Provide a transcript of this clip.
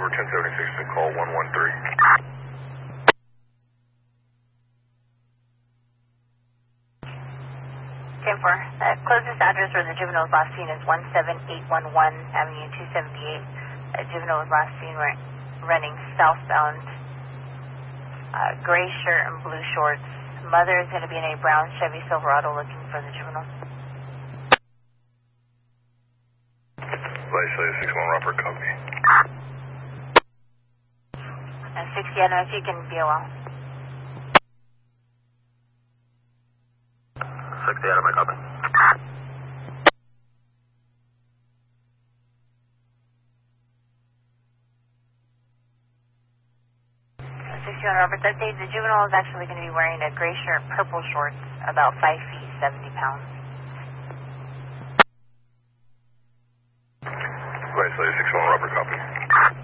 Robert 1076 to call 113. 10-4. The closest address where the juvenile was last seen is 17811 Avenue 278. The juvenile was last seen running southbound, gray shirt and blue shorts. Mother is going to be in a brown Chevy Silverado looking for the juvenile. Vice 61 Robert, copy. And 60, I don't know if you can be a while. 60 out of my copy. 61 Robert, that day the juvenile is actually going to be wearing a gray shirt, purple shorts, about 5 feet, 70 pounds. Vice 61 Robert, copy.